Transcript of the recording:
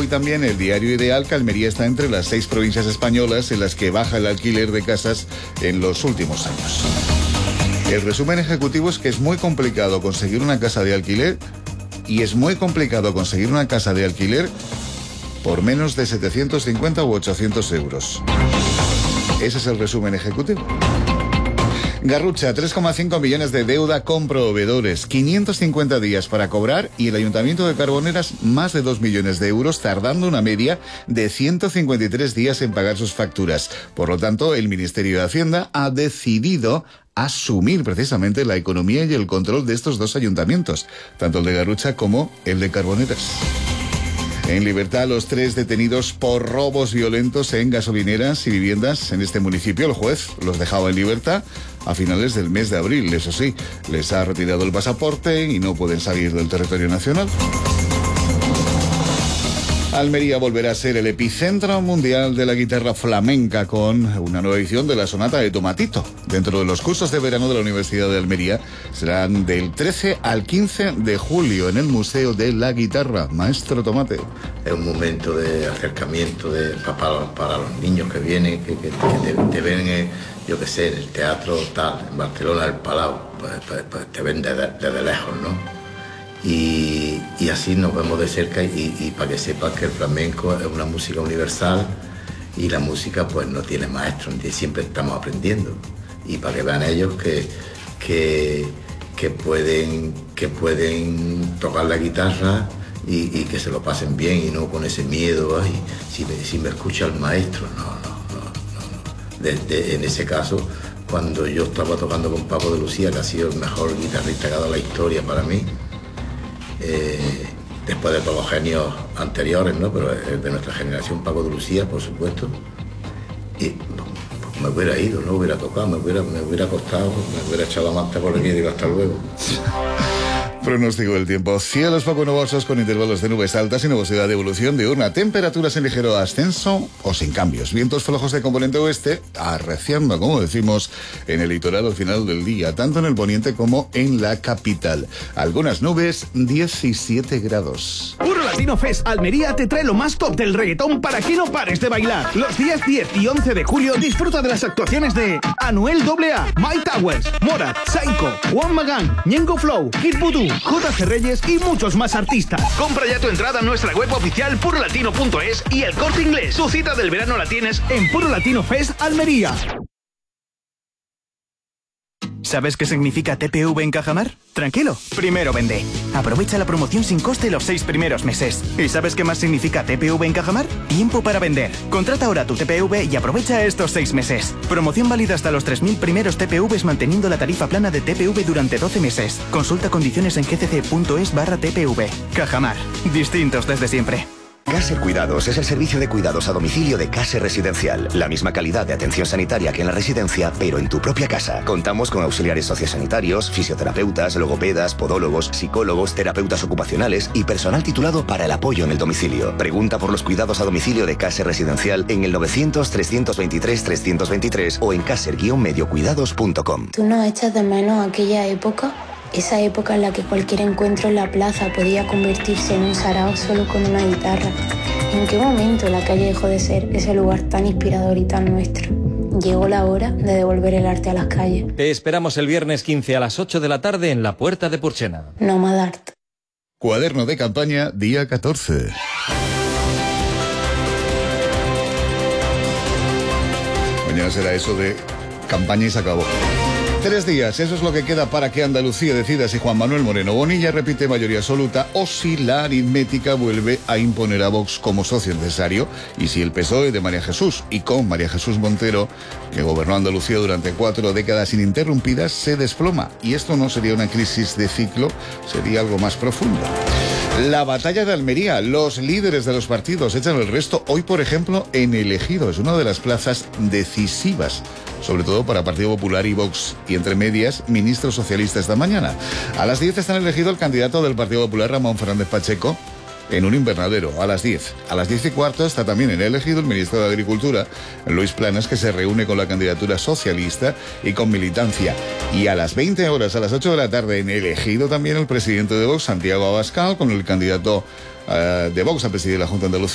hoy también el diario Ideal que Almería está entre las 6 provincias españolas en las que baja el alquiler de casas en los últimos años. El resumen ejecutivo es que es muy complicado conseguir una casa de alquiler y es muy complicado conseguir una casa de alquiler por menos de 750 u 800 euros. Ese es el resumen ejecutivo. Garrucha, 3,5 millones de deuda con proveedores, 550 días para cobrar y el Ayuntamiento de Carboneras más de 2 millones de euros tardando una media de 153 días en pagar sus facturas. Por lo tanto, el Ministerio de Hacienda ha decidido asumir precisamente la economía y el control de estos dos ayuntamientos, tanto el de Garrucha como el de Carboneras. En libertad, los 3 detenidos por robos violentos en gasolineras y viviendas en este municipio. El juez los dejaba en libertad a finales del mes de abril. Eso sí, les ha retirado el pasaporte y no pueden salir del territorio nacional. Almería volverá a ser el epicentro mundial de la guitarra flamenca con una nueva edición de la Sonata de Tomatito. Dentro de los cursos de verano de la Universidad de Almería serán del 13 al 15 de julio en el Museo de la Guitarra. Maestro Tomate. Es un momento de acercamiento para los niños que vienen, que te ven, yo qué sé, en el teatro tal, en Barcelona, el Palau, pues te ven desde lejos, ¿no? Y así nos vemos de cerca y para que sepas que el flamenco es una música universal y la música pues no tiene maestro, siempre estamos aprendiendo. Y para que vean ellos que pueden tocar la guitarra y que se lo pasen bien y no con ese miedo, ay, si me escucha el maestro, no. En ese caso, cuando yo estaba tocando con Paco de Lucía, que ha sido el mejor guitarrista que ha dado la historia para mí, después de todos los genios anteriores, ¿no? Pero de nuestra generación, Paco de Lucía, por supuesto, y pues me hubiera ido, no hubiera tocado, me hubiera acostado, me hubiera echado la manta por aquí y digo hasta luego. Pronóstico del tiempo. Cielos poco nubosos con intervalos de nubes altas y nubosidad de evolución diurna. Temperaturas en ligero ascenso o sin cambios. Vientos flojos de componente oeste, arreciando, como decimos, en el litoral al final del día, tanto en el poniente como en la capital. Algunas nubes, 17 grados. Puro Latino Fest Almería te trae lo más top del reggaetón para que no pares de bailar. Los días 10 y 11 de julio disfruta de las actuaciones de Anuel AA, My Towers, Morat, Psycho, Juan Magán, Ñengo Flow, Kid Voodoo, JC Reyes y muchos más artistas. Compra ya tu entrada en nuestra web oficial purolatino.es y El Corte Inglés. Tu cita del verano la tienes en Puro Latino Fest Almería. ¿Sabes qué significa TPV en Cajamar? Tranquilo, primero vende. Aprovecha la promoción sin coste los 6 primeros meses. ¿Y sabes qué más significa TPV en Cajamar? Tiempo para vender. Contrata ahora tu TPV y aprovecha estos 6 meses. Promoción válida hasta los 3.000 primeros TPVs manteniendo la tarifa plana de TPV durante 12 meses. Consulta condiciones en gcc.es/TPV. Cajamar. Distintos desde siempre. Caser Cuidados es el servicio de cuidados a domicilio de Caser Residencial. La misma calidad de atención sanitaria que en la residencia, pero en tu propia casa. Contamos con auxiliares sociosanitarios, fisioterapeutas, logopedas, podólogos, psicólogos, terapeutas ocupacionales y personal titulado para el apoyo en el domicilio. Pregunta por los cuidados a domicilio de Caser Residencial en el 900-323-323 o en caser-mediocuidados.com. ¿Tú no echas de menos aquella época? Esa época en la que cualquier encuentro en la plaza podía convertirse en un sarao solo con una guitarra. ¿En qué momento la calle dejó de ser ese lugar tan inspirador y tan nuestro? Llegó la hora de devolver el arte a las calles. Te esperamos el viernes 15 a las 8 de la tarde en la Puerta de Purchena. Nomad Art. Cuaderno de campaña, día 14. Mañana será eso de campaña y se acabó. 3 días, eso es lo que queda para que Andalucía decida si Juan Manuel Moreno Bonilla repite mayoría absoluta o si la aritmética vuelve a imponer a Vox como socio necesario y si el PSOE de María Jesús y con María Jesús Montero, que gobernó Andalucía durante 4 décadas ininterrumpidas, se desploma. Y esto no sería una crisis de ciclo, sería algo más profundo. La batalla de Almería, los líderes de los partidos echan el resto hoy, por ejemplo, en El Ejido. Es una de las plazas decisivas, sobre todo para Partido Popular y Vox, y entre medias, ministro socialista esta mañana. A las 10 está en El Ejido el candidato del Partido Popular, Ramón Fernández Pacheco, en un invernadero, a las 10. A las 10:15 está también en El Ejido el ministro de Agricultura, Luis Planas, que se reúne con la candidatura socialista y con militancia. Y a las 20 horas, a las 8 de la tarde, en El Ejido también el presidente de Vox, Santiago Abascal, con el candidato de Vox a presidir la Junta de Andalucía,